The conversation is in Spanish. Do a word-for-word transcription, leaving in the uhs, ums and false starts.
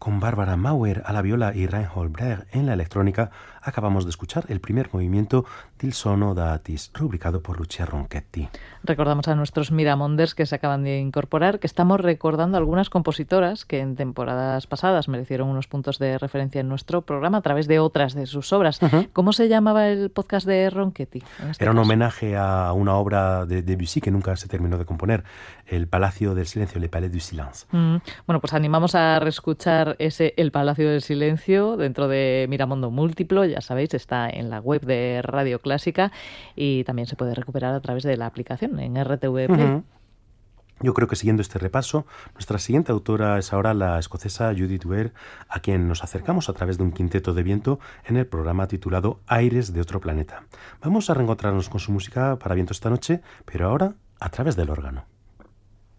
Con Barbara Mauer a la viola y Reinhold Brecht en la electrónica, acabamos de escuchar el primer movimiento del Sono da Atis, rubricado por Lucia Ronchetti. Recordamos a nuestros Miramonders que se acaban de incorporar que estamos recordando algunas compositoras que en temporadas pasadas merecieron unos puntos de referencia en nuestro programa a través de otras de sus obras. Uh-huh. ¿Cómo se llamaba el podcast de Ronchetti? Este Era un caso? homenaje a una obra de Debussy que nunca se terminó de componer, El Palacio del Silencio, Le Palais du Silence. Mm. Bueno, pues animamos a reescuchar ese El Palacio del Silencio dentro de Miramondo Múltiplo. Ya sabéis, está en la web de Radio Clásica y también se puede recuperar a través de la aplicación en R T V Play. Uh-huh. Yo creo que siguiendo este repaso, nuestra siguiente autora es ahora la escocesa Judith Ware, a quien nos acercamos a través de un quinteto de viento en el programa titulado Aires de otro planeta. Vamos a reencontrarnos con su música para viento esta noche, pero ahora a través del órgano.